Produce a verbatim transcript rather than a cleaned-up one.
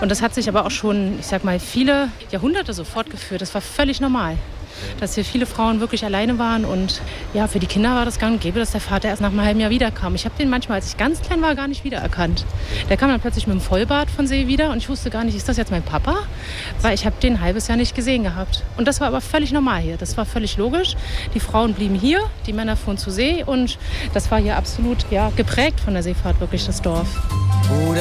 Und das hat sich aber auch schon, ich sag mal, viele Jahrhunderte so fortgeführt. Das war völlig normal, dass hier viele Frauen wirklich alleine waren. Und ja, für die Kinder war das gang und gäbe, dass der Vater erst nach einem halben Jahr wiederkam. Ich habe den manchmal, als ich ganz klein war, gar nicht wiedererkannt. Der kam dann plötzlich mit dem Vollbart von See wieder und ich wusste gar nicht, ist das jetzt mein Papa? Weil ich habe den ein halbes Jahr nicht gesehen gehabt. Und das war aber völlig normal hier. Das war völlig logisch. Die Frauen blieben hier, die Männer fuhren zur See und das war hier absolut ja, geprägt von der Seefahrt, wirklich das Dorf.